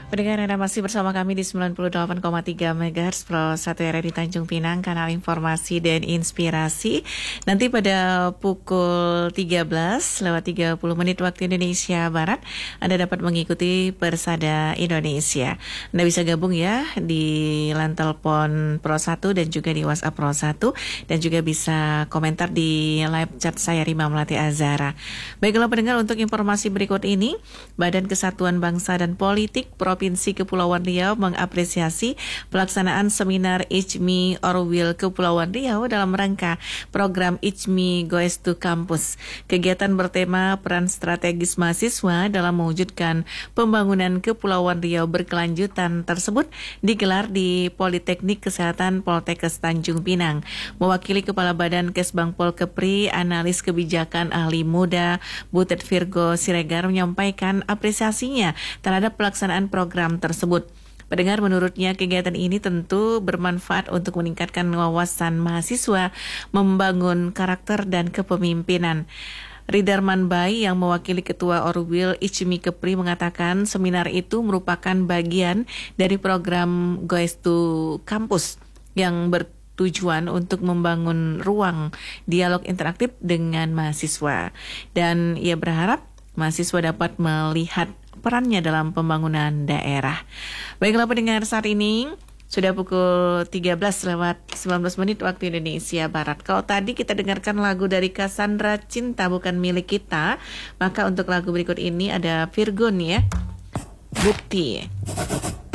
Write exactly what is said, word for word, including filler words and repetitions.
Pendengar Anda masih bersama kami di sembilan puluh delapan koma tiga megahertz Pro satu R R I Tanjung Pinang, kanal informasi dan inspirasi. Nanti pada pukul tiga belas lewat tiga puluh menit waktu Indonesia Barat, Anda dapat mengikuti Persada Indonesia. Anda bisa gabung ya di line telepon Pro satu dan juga di WhatsApp Pro satu, dan juga bisa komentar di live chat saya Rima Melati Azhara. Baiklah pendengar, untuk informasi berikut ini, Badan Kesatuan Bangsa dan Politik Provinsi Kepulauan Riau mengapresiasi pelaksanaan seminar I C M I Orwil Kepulauan Riau dalam rangka program I C M I Goes to Campus. Kegiatan bertema peran strategis mahasiswa dalam mewujudkan pembangunan Kepulauan Riau berkelanjutan tersebut digelar di Politeknik Kesehatan Poltekkes Tanjung Pinang. Mewakili Kepala Badan Kesbangpol Kepri, analis kebijakan ahli muda Butet Virgo Siregar menyampaikan apresiasinya terhadap pelaksanaan program tersebut. Pendengar, menurutnya kegiatan ini tentu bermanfaat untuk meningkatkan wawasan mahasiswa, membangun karakter dan kepemimpinan. Ridarman Bay yang mewakili Ketua Orwil I C M I Kepri mengatakan seminar itu merupakan bagian dari program Goes to Campus yang bertujuan untuk membangun ruang dialog interaktif dengan mahasiswa. Dan ia berharap mahasiswa dapat melihat perannya dalam pembangunan daerah. Baiklah pendengar, saat ini sudah pukul tiga belas lewat sembilan belas menit waktu Indonesia Barat. Kalau tadi kita dengarkan lagu dari Cassandra, Cinta Bukan Milik Kita, maka untuk lagu berikut ini ada Virgon ya, Bukti.